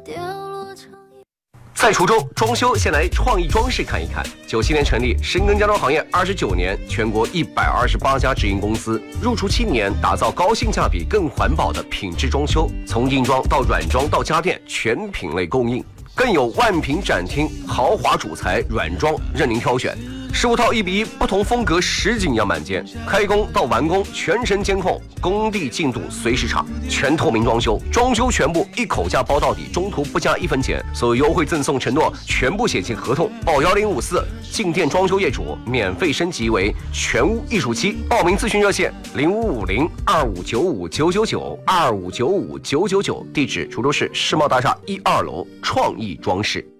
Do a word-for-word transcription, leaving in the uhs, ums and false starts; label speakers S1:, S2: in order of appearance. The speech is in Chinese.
S1: 在滁州装修，先来创意装饰看一看。九七年成立，深耕家装行业二十九年，全国一百二十八家直营公司，入驻七年，打造高性价比、更环保的品质装修，从硬装到软装到家电，全品类供应，更有万品展厅，豪华主材软装任您挑选。十五套一比一，不同风格实景样板间，开工到完工全程监控，工地进度随时查，全透明装修，装修全部一口价包到底，中途不加一分钱，所有优惠赠送承诺全部写进合同。报幺零五四，进店装修业主免费升级为全屋艺术漆。报名咨询热线零五五零二五九五九九九二五九五九九九，地址滁州市世贸大厦一二楼创意装饰。